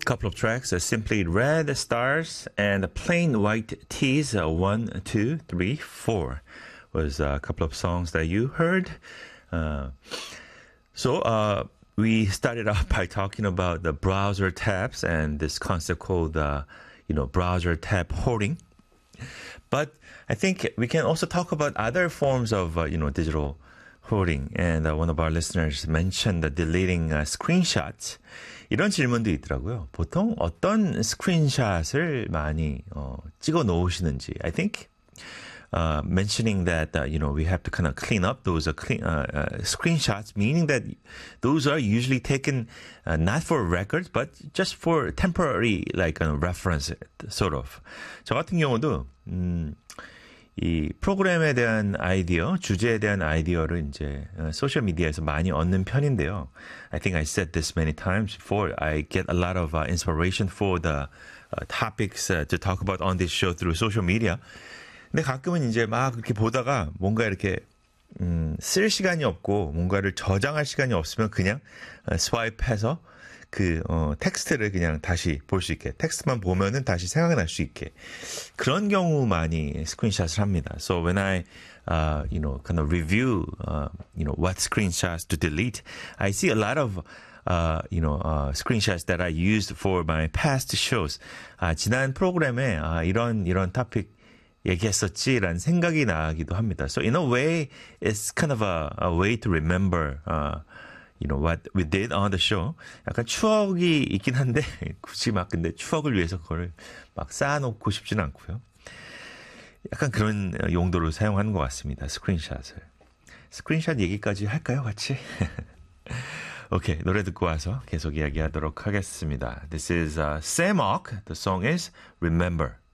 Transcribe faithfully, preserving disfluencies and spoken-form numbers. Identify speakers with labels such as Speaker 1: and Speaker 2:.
Speaker 1: couple of tracks, uh, Simply Red Stars and Plain White Tees, uh, one, two, three, four was a couple of songs that you heard. Uh, so uh, we started out by talking about the browser tabs and this concept called, uh, you know, browser tab hoarding. But I think we can also talk about other forms of, uh, you know, digital hoarding. And uh, one of our listeners mentioned the deleting uh, screenshots. 이런 질문도 있더라고요. 보통 어떤 스크린샷을 많이 어, 찍어 놓으시는지. I think uh, mentioning that uh, you know we have to kind of clean up those uh, clean, uh, uh, screenshots, meaning that those are usually taken uh, not for records, but just for temporary like uh, reference, sort of. 저 같은 경우도 음, 이 프로그램에 대한 아이디어, 주제에 대한 아이디어를 이제 소셜 미디어에서 많이 얻는 편인데요. I think I said this many times before. I get a lot of uh, inspiration for the uh, topics uh, to talk about on this show through social media. 근데 가끔은 이제 막 이렇게 보다가 뭔가 이렇게 음, 쓸 시간이 없고 뭔가를 저장할 시간이 없으면 그냥 어, 스와이프해서 그 어, 텍스트를 그냥 다시 볼 수 있게, 텍스트만 보면은 다시 생각날 수 있게 그런 경우 많이 스크린샷을 합니다. So when I uh, you know kind of review uh, you know what screenshots to delete, I see a lot of uh, you know uh, screenshots that I used for my past shows. 아, 지난 프로그램에 아, 이런 이런 토픽 얘기했었지라는 생각이 나기도 합니다. So in a way, it's kind of a, a way to remember. Uh, You know what we did on the show. 약간 추억이 있긴 한데 굳이 막 근데 추억을 위해서 그걸 막 쌓아놓고 싶지는 않고요. 약간 그런 용도로 사용하는 것 같습니다. 스크린샷을. 스크린샷 얘기까지 할까요, 같이? 오케이, 노래 듣고 와서 계속 이야기하도록 하겠습니다. This is uh, Samok. The song is Remember.